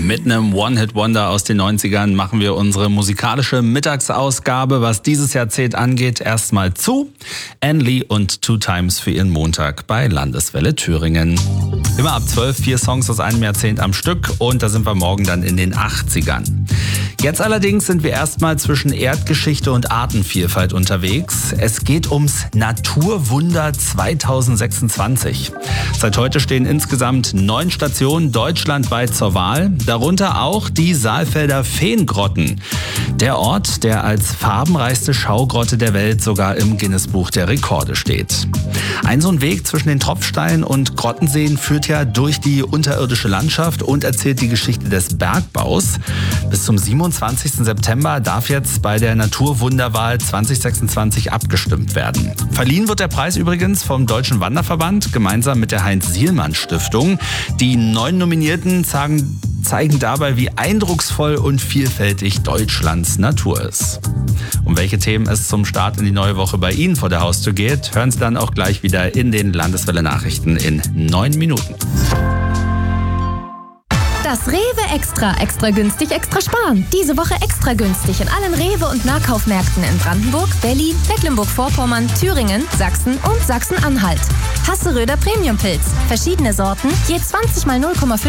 Mit einem One-Hit-Wonder aus den 90ern machen wir unsere musikalische Mittagsausgabe, was dieses Jahrzehnt angeht, erstmal zu. Anne Lee und Two Times für ihren Montag bei Landeswelle Thüringen. Immer ab 12, 4 Songs aus einem Jahrzehnt am Stück und da sind wir morgen dann in den 80ern. Jetzt allerdings sind wir erstmal zwischen Erdgeschichte und Artenvielfalt unterwegs. Es geht ums Naturwunder 2026. Seit heute stehen insgesamt 9 Stationen deutschlandweit zur Wahl, darunter auch die Saalfelder Feengrotten. Der Ort, der als farbenreichste Schaugrotte der Welt sogar im Guinness-Buch der Rekorde steht. So ein Weg zwischen den Tropfsteinen und Grottenseen führt ja durch die unterirdische Landschaft und erzählt die Geschichte des Bergbaus. Bis zum 27. September darf jetzt bei der Naturwunderwahl 2026 abgestimmt werden. Verliehen wird der Preis übrigens vom Deutschen Wanderverband gemeinsam mit der Heinz-Sielmann-Stiftung. Die 9 Nominierten zeigen dabei, wie eindrucksvoll und vielfältig Deutschlands Natur ist. Um welche Themen es zum Start in die neue Woche bei Ihnen vor der Haustür geht, hören Sie dann auch gleich wieder in den Landeswelle-Nachrichten in 9 Minuten. Das Rewe Extra günstig, extra sparen. Diese Woche extra günstig in allen Rewe- und Nahkaufmärkten in Brandenburg, Berlin, Mecklenburg-Vorpommern, Thüringen, Sachsen und Sachsen-Anhalt. Hasseröder Premiumpilz. Verschiedene Sorten, je 20 mal 0,5